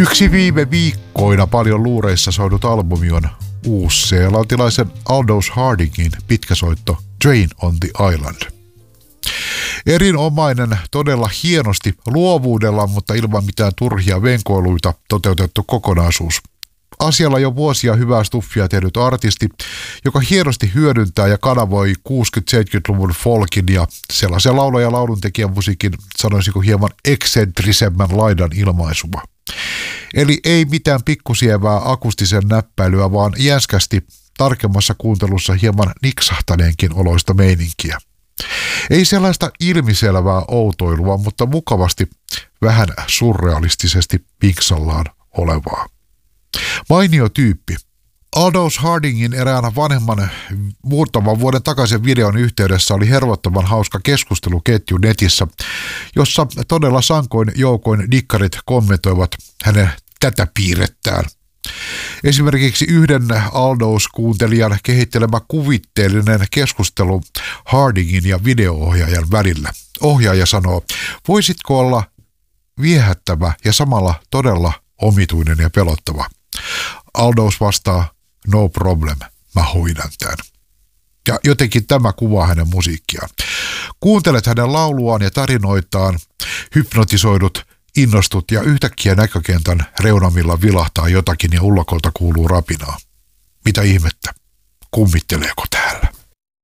Yksi viime viikkoina paljon luureissa soinut albumi on uusseelantilaisen Aldous Hardingin pitkäsoitto Train on the Island. Erinomainen, todella hienosti luovuudella, mutta ilman mitään turhia venkoiluita toteutettu kokonaisuus. Asialla jo vuosia hyvää stuffia tehnyt artisti, joka hienosti hyödyntää ja kanavoi 60-70-luvun folkin ja sellaisen laulaja ja lauluntekijän musiikin, sanoisinko hieman eksentrisemmän laidan ilmaisuma. Eli ei mitään pikkusievää akustisen näppäilyä, vaan jänskästi tarkemmassa kuuntelussa hieman niksahtaneenkin oloista meininkiä. Ei sellaista ilmiselvää outoilua, mutta mukavasti vähän surrealistisesti pinksallaan olevaa. Mainio tyyppi. Aldous Hardingin eräänä vanhemman muutaman vuoden takaisen videon yhteydessä oli hervottoman hauska keskusteluketju netissä, jossa todella sankoin joukoin dikkarit kommentoivat hänen tätä piirrettään. Esimerkiksi yhden Aldous-kuuntelijan kehittelemä kuvitteellinen keskustelu Hardingin ja video-ohjaajan välillä. Ohjaaja sanoo, voisitko olla viehättävä ja samalla todella omituinen ja pelottava. Aldous vastaa, no problem, mä hoidan tämän. Ja jotenkin tämä kuvaa hänen musiikkiaan. Kuuntelet hänen lauluaan ja tarinoitaan, hypnotisoidut, innostut ja yhtäkkiä näkökentän reunamilla vilahtaa jotakin ja ullakolta kuuluu rapinaa. Mitä ihmettä? Kummitteleeko täällä?